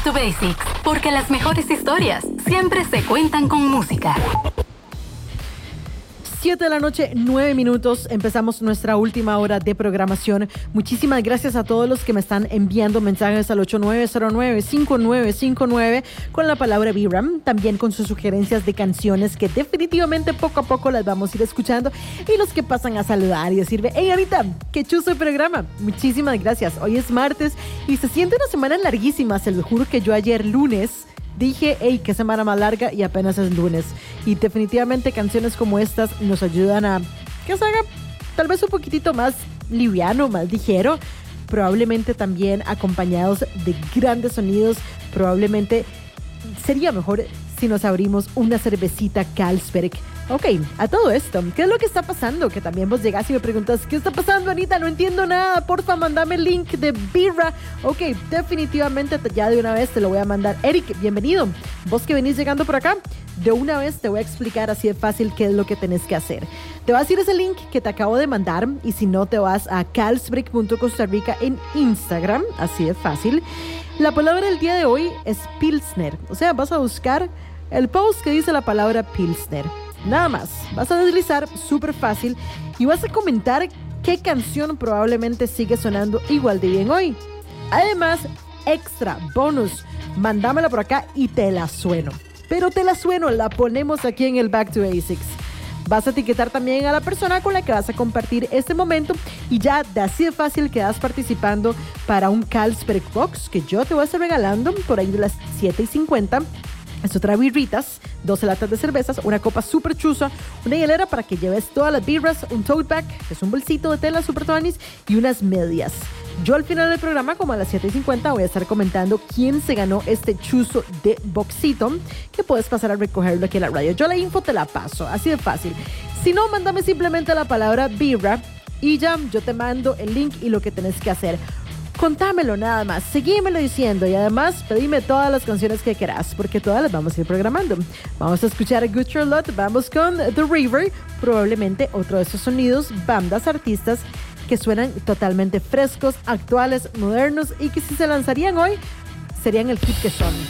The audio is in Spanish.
to Basics, porque las mejores historias siempre se cuentan con música. 7 de la noche, 9 minutos. Empezamos nuestra última hora de programación. Muchísimas gracias a todos los que me están enviando mensajes al 8909-5959 con la palabra Vibra. También con sus sugerencias de canciones que definitivamente poco a poco las vamos a ir escuchando. Y los que pasan a saludar y decirme, hey, ahorita, qué chuzo el programa. Muchísimas gracias. Hoy es martes y se siente una semana larguísima. Se lo juro que yo ayer lunes dije, hey, qué semana más larga y apenas es lunes. Y definitivamente canciones como estas nos ayudan a que se haga tal vez un poquitito más liviano, más ligero. Probablemente también acompañados de grandes sonidos. Probablemente sería mejor si nos abrimos una cervecita Carlsberg. Ok, a todo esto, ¿qué es lo que está pasando? Que también vos llegás y me preguntas, ¿qué está pasando, Anita? No entiendo nada, porfa, mandame el link de Birra. Ok, definitivamente ya de una vez te lo voy a mandar. Eric, bienvenido. Vos que venís llegando por acá, de una vez te voy a explicar así de fácil qué es lo que tenés que hacer. Te vas a ir a ese link que te acabo de mandar y si no te vas a carlsberg.Costa Rica en Instagram, así de fácil. La palabra del día de hoy es Pilsner, o sea, vas a buscar el post que dice la palabra Pilsner. Nada más, vas a deslizar súper fácil y vas a comentar qué canción probablemente sigue sonando igual de bien hoy. Además, extra, bonus, mándamela por acá y te la sueno. Pero te la sueno, la ponemos aquí en el Back to Basics. Vas a etiquetar también a la persona con la que vas a compartir este momento y ya de así de fácil quedas participando para un Carlsberg Box que yo te voy a estar regalando por ahí de las 7:50. Esto trae birritas, 12 latas de cervezas, una copa súper chusa, una hielera para que lleves todas las birras, un tote bag, que es un bolsito de tela super tuanis, y unas medias. Yo al final del programa, como a las 7:50, voy a estar comentando quién se ganó este chuzo de boxito, que puedes pasar a recogerlo aquí en la radio. Yo la info te la paso, así de fácil. Si no, mándame simplemente la palabra birra y ya yo te mando el link y lo que tenés que hacer. Contámelo nada más, seguímelo diciendo y además pedime todas las canciones que quieras porque todas las vamos a ir programando. Vamos a escuchar a Good Charlotte, vamos con The River, probablemente otro de esos sonidos, bandas, artistas que suenan totalmente frescos, actuales, modernos y que si se lanzarían hoy serían el hit que son.